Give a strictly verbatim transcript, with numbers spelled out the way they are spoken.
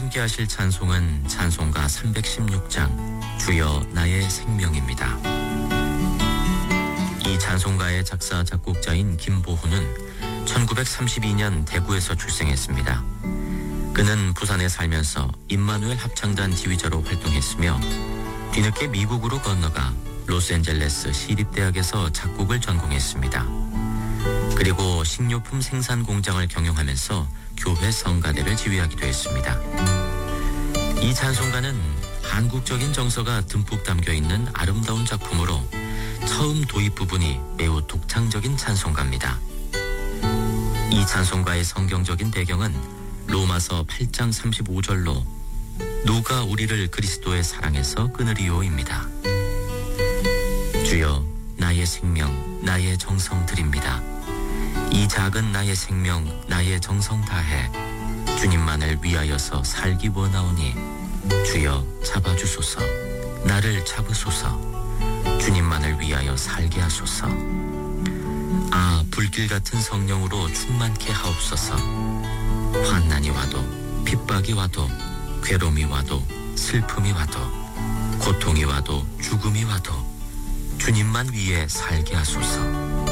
함께 하실 찬송은 찬송가 삼백십육 장 주여 나의 생명입니다. 이 찬송가의 작사 작곡자인 김보훈은 천구백삼십이 년 대구에서 출생했습니다. 그는 부산에 살면서 임마누엘 합창단 지휘자로 활동했으며 뒤늦게 미국으로 건너가 로스앤젤레스 시립대학에서 작곡을 전공했습니다. 그리고 식료품 생산 공장을 경영하면서 교회 성가대를 지휘하기도 했습니다. 이 찬송가는 한국적인 정서가 듬뿍 담겨있는 아름다운 작품으로 처음 도입 부분이 매우 독창적인 찬송가입니다. 이 찬송가의 성경적인 배경은 로마서 팔 장 삼십오 절로 누가 우리를 그리스도의 사랑에서 끊으리요입니다. 주여 나의 생명 나의 정성 드립니다. 이 작은 나의 생명 나의 정성 다해 주님만을 위하여서 살기 원하오니 주여 잡아주소서. 나를 잡으소서. 주님만을 위하여 살게 하소서. 아, 불길 같은 성령으로 충만케 하옵소서. 환난이 와도 핍박이 와도 괴로움이 와도 슬픔이 와도 고통이 와도 죽음이 와도 주님만 위해 살게 하소서.